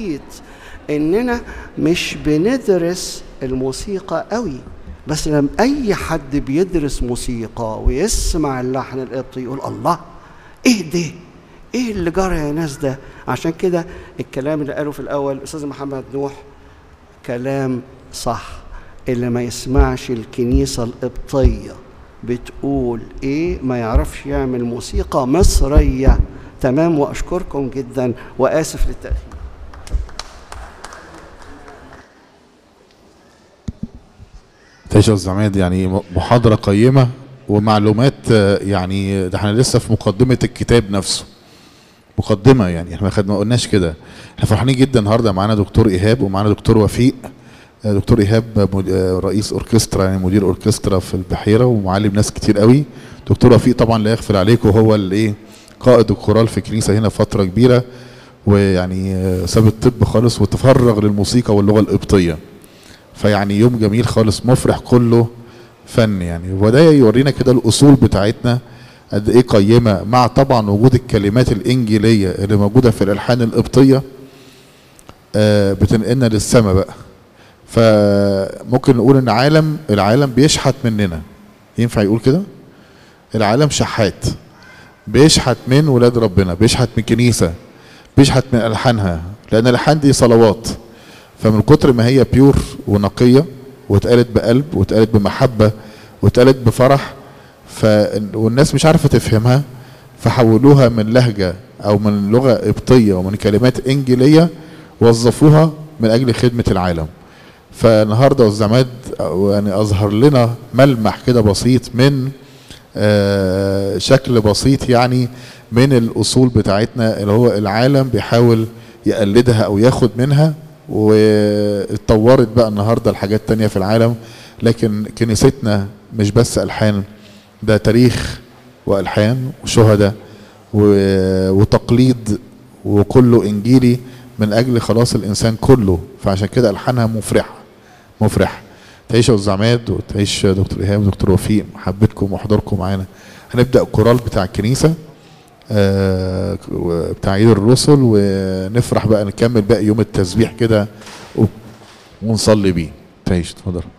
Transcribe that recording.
بسيط اننا مش بندرس الموسيقى قوي، بس لما اي حد بيدرس موسيقى ويسمع اللحن القبطي يقول الله ايه ده، ايه اللي جرى يا ناس ده. عشان كده الكلام اللي قاله في الاول الاستاذ محمد نوح كلام صح. اللي ما يسمعش الكنيسة القبطية بتقول ايه ما يعرفش يعمل موسيقى مصرية. تمام، واشكركم جدا واسف للتأخير. تعيش يا أستاذ عماد، يعني محاضرة قيمة ومعلومات، يعني ده احنا لسه في مقدمة الكتاب نفسه، مقدمة يعني احنا ما قلناش كده. احنا فرحانين جدا النهارده معانا دكتور إيهاب ومعانا دكتور وفيق. دكتور إيهاب رئيس أوركسترا، يعني مدير أوركسترا في البحيرة ومعلم ناس كتير قوي. دكتور وفيق طبعا لا يغفل عليكم، هو اللي ايه قائد الكورال في الكنيسة هنا فترة كبيرة، ويعني ساب الطب خالص وتفرغ للموسيقى واللغة القبطية. فيعني يوم جميل خالص مفرح كله فن يعني، وده يورينا كده الأصول بتاعتنا قد ايه قيمة، مع طبعا وجود الكلمات الإنجيلية اللي موجودة في الألحان القبطية بتنقلنا للسماء بقى. فممكن نقول ان العالم بيشحت مننا، ينفع يقول كده؟ العالم شحات، بيشحت من ولاد ربنا، بيشحت من كنيسة، بيشحت من ألحانها، لأن الألحان دي صلوات. فمن كتر ما هي بيور ونقية واتقالت بقلب واتقالت بمحبة واتقالت بفرح، والناس مش عارفة تفهمها، فحولوها من لهجة أو من لغة قبطية ومن كلمات إنجيلية وظفوها من أجل خدمة العالم. فالنهارده أستاذ عماد يعني أظهر لنا ملمح كده بسيط من شكل بسيط يعني من الأصول بتاعتنا اللي هو العالم بيحاول يقلدها أو ياخد منها، واتطورت بقى النهارده الحاجات تانية في العالم. لكن كنيستنا مش بس ألحان، ده تاريخ وألحان وشهداء وتقليد، وكله إنجيلي من أجل خلاص الإنسان كله. فعشان كده ألحانها مفرح. تعيش يا أستاذ عماد وتعيش دكتور إيهاب ودكتور وفيق، محبتكم وحضوركم معانا. هنبدأ الكورال بتاع الكنيسة بتاع عيد الرسل، ونفرح بقى نكمل باقي يوم التسبيح كده ونصلي بيه. تعيش، اتفضل.